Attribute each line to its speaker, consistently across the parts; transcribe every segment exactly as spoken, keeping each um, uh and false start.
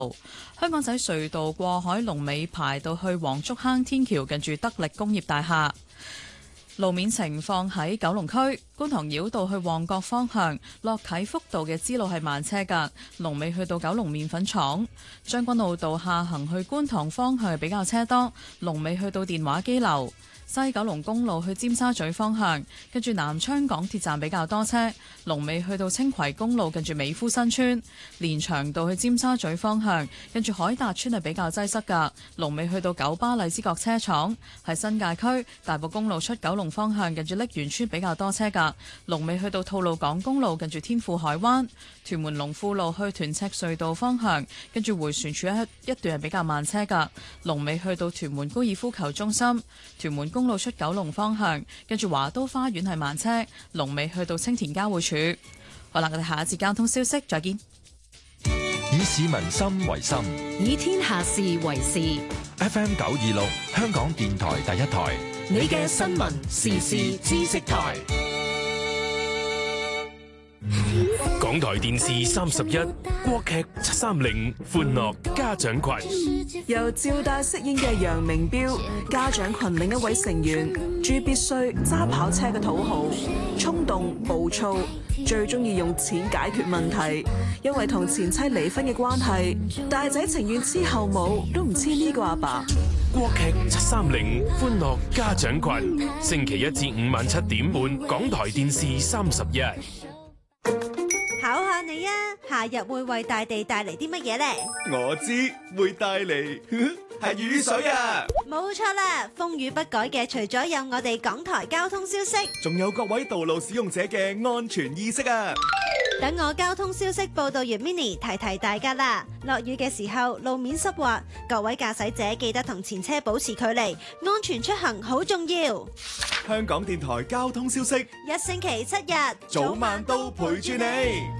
Speaker 1: 香港仔隧道過海龍尾排到去黃竹坑天橋，近住德力工業大廈。路面情況喺九龍區觀塘繞道去旺角方向，落啟福道嘅支路係慢車㗎，龍尾去到九龍麵粉廠。將軍澳道下行去觀塘方向比較車多，龍尾去到電話機樓。西九龍公路去尖沙咀方向，跟住南昌港鐵站比較多車，龍尾去到青葵公路近住美孚新村。連翔道去尖沙咀方向，跟住海達村係比較擠塞㗎，龍尾去到九巴荔枝角車廠。喺新界區大埔公路出九龍方向，近住瀝源村比較多車㗎，龍尾去到吐露港公路近住天富海灣。屯門龍富路去屯赤隧道方向，跟住迴旋處一一段係比較慢車㗎，龍尾去到屯門高爾夫球中心。屯門公路出九龍方向，跟住華都花園係慢車，龍尾去到青田交匯處。好啦，我哋下一節交通消息再見。
Speaker 2: 以市民心為心，
Speaker 3: 以天下事為事。
Speaker 2: F M 九二六，香港電台第一台，
Speaker 3: 你嘅新聞時事知識台。
Speaker 4: 港台電視三十一，國劇七三零，歡樂家長群。
Speaker 5: 由趙大飾演嘅楊明標，家長群另一位成員朱必須揸跑車嘅土豪，衝動暴躁，最中意用錢解決問題。因為同前妻離婚嘅關係，大仔情願黐後母，都唔黐呢個阿爸。
Speaker 4: 國劇七三零，歡樂家長群，星期一至五晚七點半，港台電視三十一。
Speaker 6: 考下你啊，夏日會為大地帶嚟啲乜嘢呢？
Speaker 7: 我知會帶嚟係雨水啊！
Speaker 6: 冇錯啦，風雨不改嘅，除咗有我哋港台交通消息，
Speaker 7: 仲有各位道路使用者嘅安全意識啊！
Speaker 6: 等我交通消息報道完 Mini 提提大家啦。落雨嘅時候路面濕滑，各位駕駛者記得同前車保持距離，安全出行好重要。
Speaker 7: 香港電台交通消息，
Speaker 6: 一星期七日，
Speaker 7: 早晚都陪住你。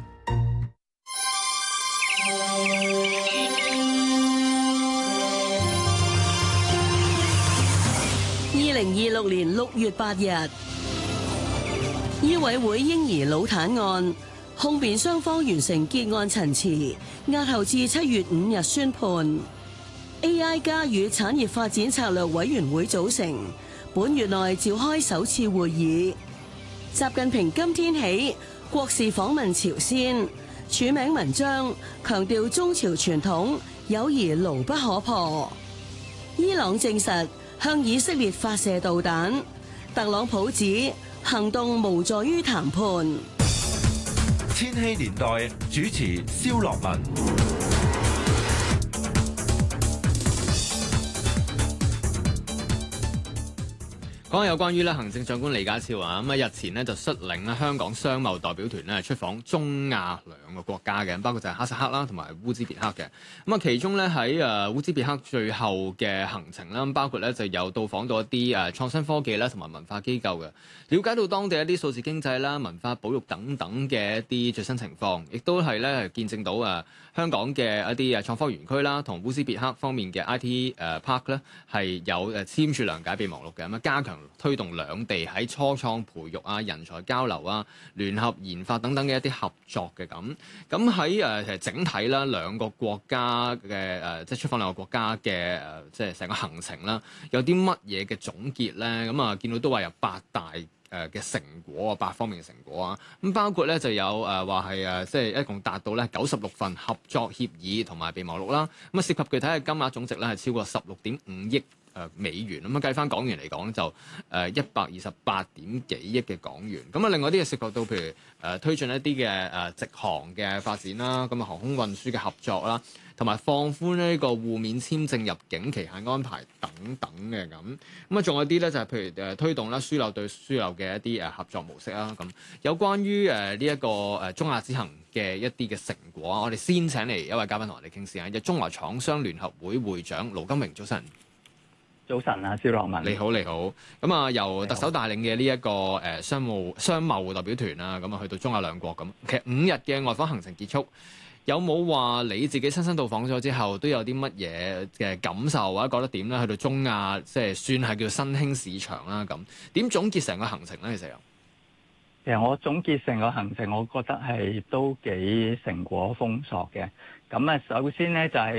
Speaker 8: 二零二六年六月八日，醫委會嬰兒腦癱案控辯雙方完成結案陳詞，押後至七月五日宣判。A I 加與產業發展策略委員會組成，本月內召開首次會議。習近平今天起國事訪問朝鮮，署名文章強調中朝傳統友誼牢不可破。伊朗證實向以色列發射導彈，特朗普指行動無助於談判。
Speaker 2: 千禧年代主持蕭樂文。
Speaker 9: 講下有關於咧行政長官李家超啊，咁啊日前咧就率領咧香港商貿代表團咧出訪中亞兩個國家嘅，包括就係哈薩克啦同埋烏茲別克嘅。咁啊其中咧喺誒烏茲別克最後嘅行程啦，包括咧就有到訪到一啲誒創新科技啦同埋文化機構嘅，了解到當地一啲數字經濟啦、文化保育等等嘅一啲最新情況，亦都係咧見證到誒香港嘅一啲誒創科園區啦，同烏茲別克方面嘅 I T 誒 Park 咧係有誒簽署諒解備忘錄嘅，咁啊加強推動兩地喺初創培育啊、人才交流啊、聯合研發等等嘅一啲合作嘅咁。咁喺誒其實整體啦，兩個國家嘅誒、呃、即係出訪兩個國家嘅誒、呃、即係成個行程啦，有啲乜嘢嘅總結咧？咁啊見到都話有八大誒嘅成果啊，八方面嘅成果啊。咁包括咧就有誒話係誒即係一共達到咧九十六份合作協議同埋備忘錄啦。咁啊涉及具體嘅金額總值咧係超過十六點五億誒美元，咁啊計翻港元嚟講咧就誒一百二十八點幾億嘅港元。咁啊另外啲嘢涉及到譬如誒、呃、推進一啲嘅誒直航嘅發展啦，咁啊航空運輸嘅合作啦，同埋放寬呢個互免簽證入境期限安排等等嘅咁。咁啊仲有啲咧就係譬如誒推動啦樞紐對樞紐嘅一啲誒合作模式啦。咁有關於誒呢一個誒中亞之行嘅一啲嘅成果，我哋先請嚟一位嘉賓同我哋傾先啊，有中華廠商聯合會會長盧金榮，早晨。
Speaker 10: 早晨啊，蕭樂文。
Speaker 9: 你好，你好。咁啊，由特首帶領嘅呢一個誒商務商貿代表團啦，咁啊去到中亞兩國咁。其實五日嘅外訪行程結束，有冇話你自己親身到訪咗之後，都有啲乜嘢嘅感受或者覺得點咧？去到中亞，即係算係叫新興市場啦。咁點總結成個行程咧？其實有。
Speaker 10: 其實我總結成個行程，我覺得係都幾成果豐碩嘅。 咁啊，首先咧就係